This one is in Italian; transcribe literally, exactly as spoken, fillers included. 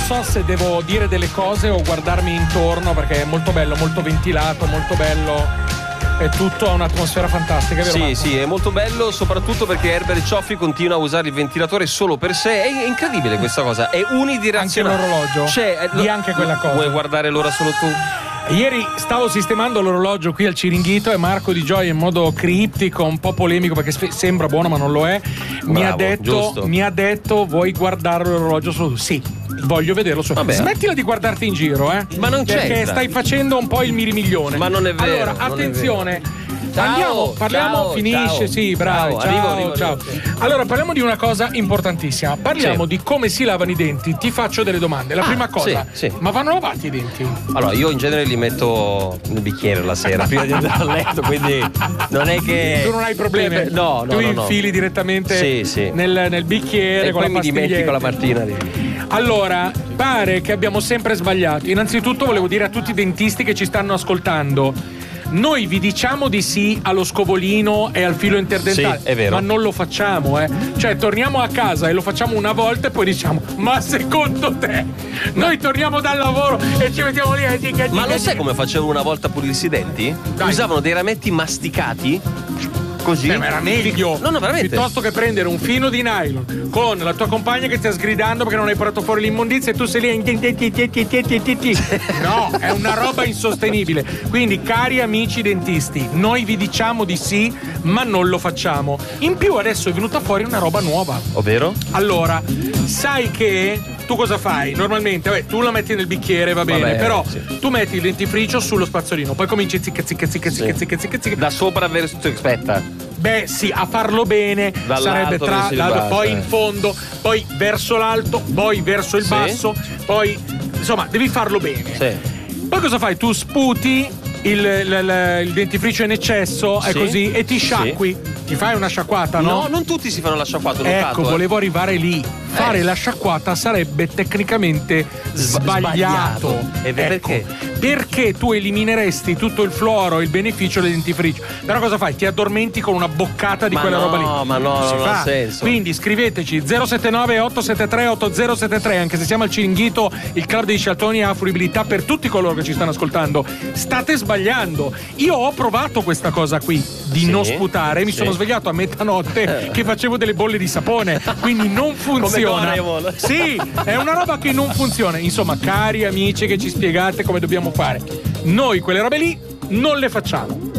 so se devo dire delle cose o guardarmi intorno, perché è molto bello, molto ventilato, molto bello. È tutto a un'atmosfera fantastica, vero? Sì, Marco? sì, è molto bello, soprattutto perché Herbert Cioffi continua a usare il ventilatore solo per sé. È incredibile questa cosa, è unidirezionale. Anche l'orologio? C'è, Di anche quella cosa. Vuoi guardare l'ora solo tu? Ieri stavo sistemando l'orologio qui al Ciringhito e Marco Di Gioia, in modo criptico, un po' polemico, perché sembra buono ma non lo è, mi Bravo, ha detto mi ha detto vuoi guardare l'orologio solo tu? Sì, voglio vederlo solo. Vabbè. Smettila di guardarti in giro, eh. Ma non c'è. Perché stai facendo un po' il mirimiglione. Ma non è vero. Allora, non attenzione. è vero. Ciao, Andiamo, parliamo, ciao, finisce, ciao. sì, bravi, ciao, Ciao, arrivo, arrivo, ciao. arrivo. Allora, parliamo di una cosa importantissima. Parliamo Sì. di come si lavano i denti. Ti faccio delle domande. La Ah, prima cosa, sì, sì. ma vanno lavati i denti? Allora, io in genere li metto nel bicchiere la sera prima di andare a letto, quindi non è che. Tu non hai problemi? Eh, No, no, tu no, no. infili direttamente Sì, sì. Nel, nel bicchiere E con poi la mi dimentico la pastiglietta. mattina. Allora, pare che abbiamo sempre sbagliato. Innanzitutto volevo dire a tutti i dentisti che ci stanno ascoltando: noi vi diciamo di sì allo scovolino e al filo interdentale, Sì, è vero. ma non lo facciamo, eh. Cioè, torniamo a casa e lo facciamo una volta e poi diciamo: ma secondo te? Noi torniamo dal lavoro e ci mettiamo lì e Ma lo sai come facevano una volta a pulirsi i denti? Dai. Usavano dei rametti masticati. Così? Beh, ma era meglio. No, no, veramente. Piuttosto che prendere un filo di nylon con la tua compagna che stia sgridando perché non hai portato fuori l'immondizia e tu sei lì. No, è una roba insostenibile. Quindi, cari amici dentisti, noi vi diciamo di sì, ma non lo facciamo. In più, adesso è venuta fuori una roba nuova. Ovvero? Allora, sai che tu cosa fai? Normalmente, vabbè, tu la metti nel bicchiere, va bene, Vabbè, però sì. tu metti il dentifricio sullo spazzolino, poi cominci zicca zicca zicca zicca zicca zicca zicca. Da sopra verso. Aspetta. Beh, sì, a farlo bene Dall'alto sarebbe tra verso il l'alto, basso, poi eh. in fondo, poi verso l'alto, poi verso il Sì. basso, poi insomma, devi farlo bene. Sì. Poi cosa fai? Tu sputi il, il- il- il dentifricio in eccesso, è Sì. così, e ti sciacqui. Ti fai una sciacquata, no? No, non tutti si fanno la sciacquata, ho Ecco, notato, eh. volevo arrivare lì. Fare Eh. la sciacquata sarebbe tecnicamente sbagliato. sbagliato. E beh, Ecco, perché? Perché tu elimineresti tutto il fluoro e il beneficio del dentifricio. Però cosa fai? Ti addormenti con una boccata di Ma quella no, roba lì. ma no, Non si non ha fa. senso. Quindi scriveteci zero sette nove otto sette tre otto zero sette tre, anche se siamo al Ciringhito, il club dei Scialtoni ha fruibilità per tutti coloro che ci stanno ascoltando. State sbagliando. Io ho provato questa cosa qui di Sì, non sputare, mi sì. sono svegliato a metanotte che facevo delle bolle di sapone, quindi non funziona. Doraemon. Sì, è una roba che non funziona. Insomma, cari amici che ci spiegate come dobbiamo fare, noi quelle robe lì non le facciamo.